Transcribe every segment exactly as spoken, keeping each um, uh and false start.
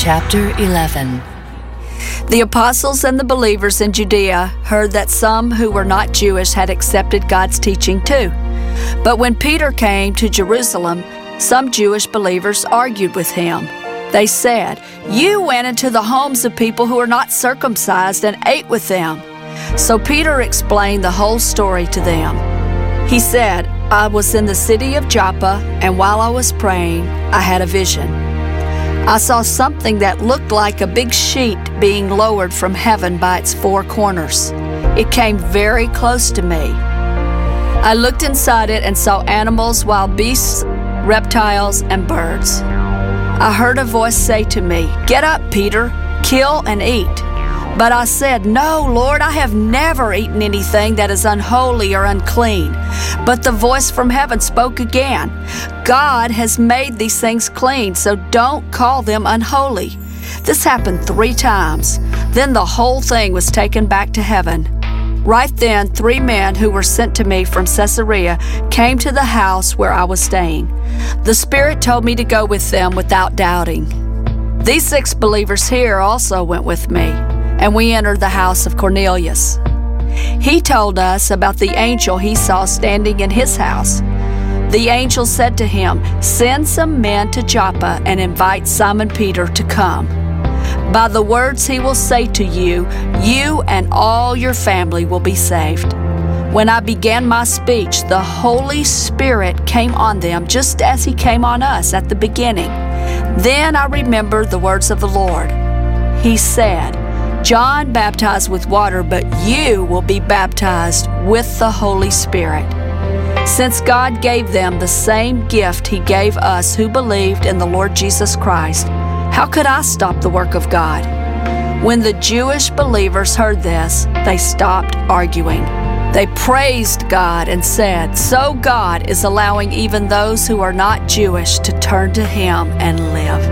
Chapter eleven. The apostles and the believers in Judea heard that some who were not Jewish had accepted God's teaching too. But when Peter came to Jerusalem, some Jewish believers argued with him. They said, "You went into the homes of people who are not circumcised and ate with them." So Peter explained the whole story to them. He said, "I was in the city of Joppa, and while I was praying, I had a vision. I saw something that looked like a big sheet being lowered from heaven by its four corners. It came very close to me. I looked inside it and saw animals, wild beasts, reptiles, and birds. I heard a voice say to me, 'Get up, Peter, kill and eat.' But I said, 'No, Lord, I have never eaten anything that is unholy or unclean.' But the voice from heaven spoke again, 'God has made these things clean, so don't call them unholy.' This happened three times. Then the whole thing was taken back to heaven. Right then, three men who were sent to me from Caesarea came to the house where I was staying. The Spirit told me to go with them without doubting. These six believers here also went with me, and we entered the house of Cornelius. He told us about the angel he saw standing in his house. The angel said to him, 'Send some men to Joppa and invite Simon Peter to come. By the words he will say to you, you and all your family will be saved.' When I began my speech, the Holy Spirit came on them just as he came on us at the beginning. Then I remembered the words of the Lord. He said, 'John baptized with water, but you will be baptized with the Holy Spirit.' Since God gave them the same gift he gave us who believed in the Lord Jesus Christ, how could I stop the work of God?" When the Jewish believers heard this, they stopped arguing. They praised God and said, "So God is allowing even those who are not Jewish to turn to him and live."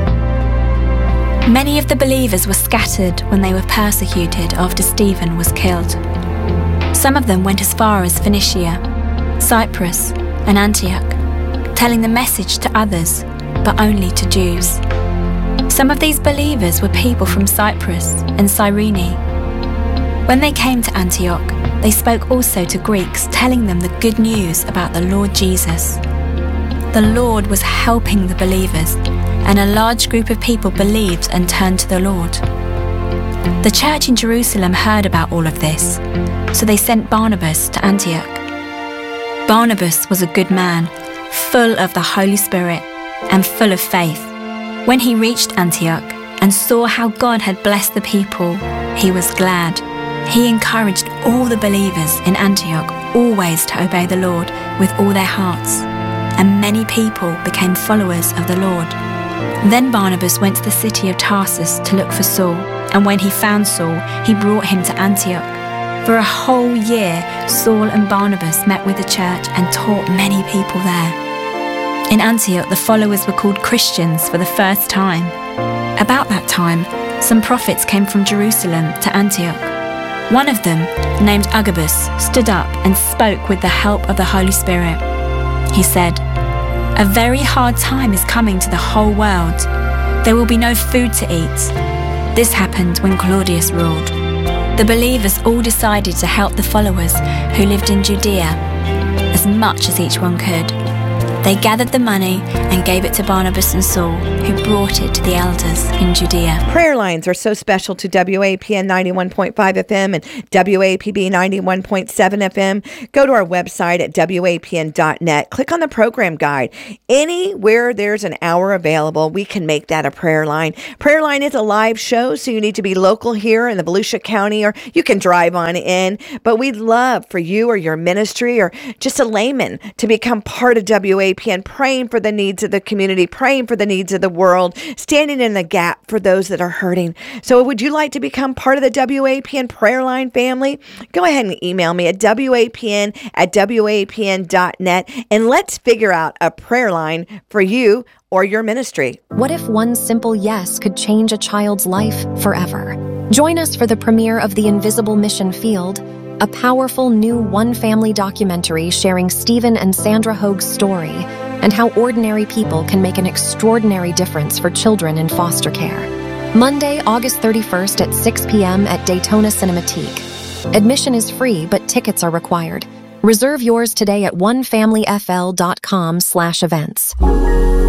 Many of the believers were scattered when they were persecuted after Stephen was killed. Some of them went as far as Phoenicia, Cyprus, and Antioch, telling the message to others, but only to Jews. Some of these believers were people from Cyprus and Cyrene. When they came to Antioch, they spoke also to Greeks, telling them the good news about the Lord Jesus. The Lord was helping the believers, and a large group of people believed and turned to the Lord. The church in Jerusalem heard about all of this, so they sent Barnabas to Antioch. Barnabas was a good man, full of the Holy Spirit and full of faith. When he reached Antioch and saw how God had blessed the people, he was glad. He encouraged all the believers in Antioch always to obey the Lord with all their hearts, and many people became followers of the Lord. Then Barnabas went to the city of Tarsus to look for Saul, and when he found Saul, he brought him to Antioch. For a whole year, Saul and Barnabas met with the church and taught many people there. In Antioch, the followers were called Christians for the first time. About that time, some prophets came from Jerusalem to Antioch. One of them, named Agabus, stood up and spoke with the help of the Holy Spirit. He said, "A very hard time is coming to the whole world. There will be no food to eat." This happened when Claudius ruled. The believers all decided to help the followers who lived in Judea as much as each one could. They gathered the money and gave it to Barnabas and Saul, who brought it to the elders in Judea. Prayer lines are so special to W A P N ninety-one point five F M and W A P B ninety-one point seven F M. Go to our website at W A P N dot net. Click on the program guide. Anywhere there's an hour available, we can make that a prayer line. Prayer line is a live show, so you need to be local here in the Volusia County, or you can drive on in. But we'd love for you or your ministry or just a layman to become part of W A P N, praying for the needs of the community, praying for the needs of the world, standing in the gap for those that are hurting. So would you like to become part of the W A P N prayer line family? Go ahead and email me at W A P N at W A P N dot net, and let's figure out a prayer line for you or your ministry. What if one simple yes could change a child's life forever? Join us for the premiere of The Invisible Mission Field, a powerful new one-family documentary sharing Stephen and Sandra Hoag's story and how ordinary people can make an extraordinary difference for children in foster care. Monday, August thirty-first at six p.m. at Daytona Cinematique. Admission is free, but tickets are required. Reserve yours today at one family f l dot com slash events.